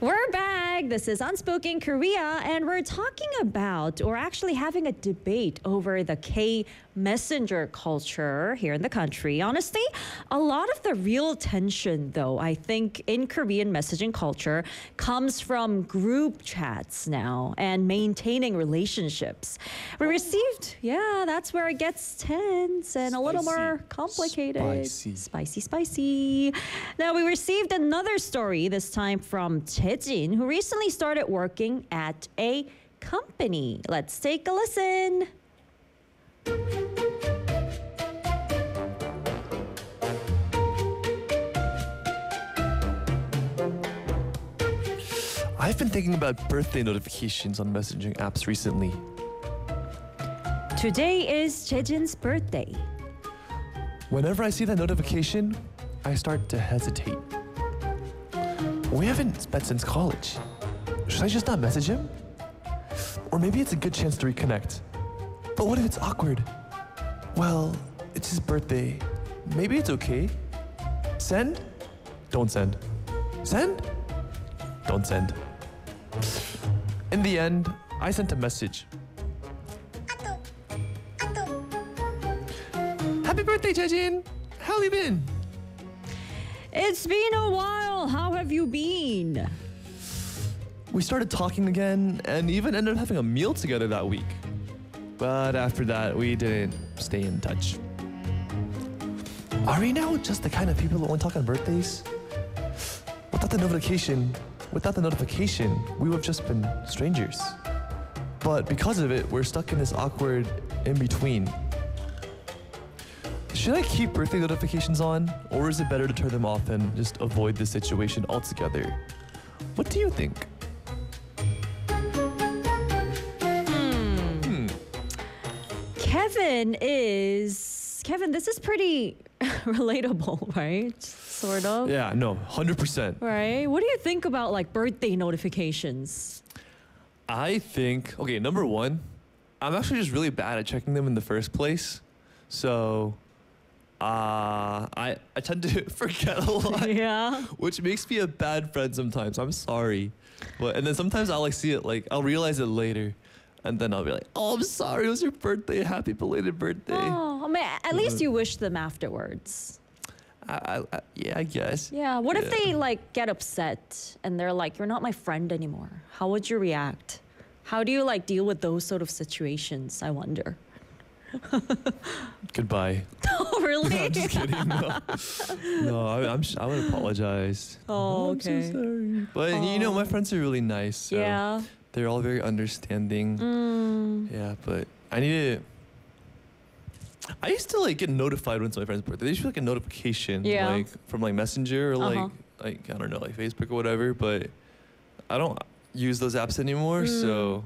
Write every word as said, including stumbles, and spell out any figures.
We're back. This is Unspoken Korea, and we're talking about, or actually having a debate over the K messenger culture here in the country. Honestly, a lot of the real tension, though, I think, in Korean messaging culture comes from group chats now and maintaining relationships. We received, yeah, that's where it gets tense and a little Spicy. more complicated. Spicy. Spicy, spicy. Now, we received another story, this time from Taejin, who recently started working at a company. Let's take a listen. I've been thinking about birthday notifications on messaging apps recently. Today is Taejin's birthday. Whenever I see that notification, I start to hesitate. We haven't met since college. Should I just not message him? Or maybe it's a good chance to reconnect. But what if it's awkward? Well, it's his birthday. Maybe it's okay. Send? Don't send. Send? Don't send. In the end, I sent a message. Happy birthday, Taejin! How have you been? It's been a while. How have you been? We started talking again and even ended up having a meal together that week. But after that, we didn't stay in touch. Are we now just the kind of people that want to talk on birthdays? Without the notification, without the notification, we would have just been strangers. But because of it, we're stuck in this awkward in-between. Should I keep birthday notifications on, or is it better to turn them off and just avoid the situation altogether? What do you think? Kevin is... Kevin, this is pretty relatable, right? Sort of. Yeah, no, one hundred percent. Right? What do you think about like birthday notifications? I think, okay, number one, I'm actually just really bad at checking them in the first place. So, uh, I, I tend to forget a lot. Yeah. Which makes me a bad friend sometimes. I'm sorry. But, and then sometimes I'll like see it, like, I'll realize it later. And then I'll be like, oh, I'm sorry, it was your birthday. Happy belated birthday. Oh, I mean, at least you wish them afterwards. I, I, I, yeah, I guess. Yeah. What if Yeah. they like get upset and they're like, you're not my friend anymore? How would you react? How do you like deal with those sort of situations? I wonder. Goodbye. Oh, really? I'm just kidding. No, no I, I'm. sh- I would apologize. Oh, I'm okay. so sorry. But you know, my friends are really nice. So Yeah. they're all very understanding. Mm. Yeah, but I need to. I used to like get notified when it's my friend's birthday. They used to like a notification, Yeah. like from like Messenger or like Uh-huh. like I don't know, like Facebook or whatever. But I don't use those apps anymore, Mm. so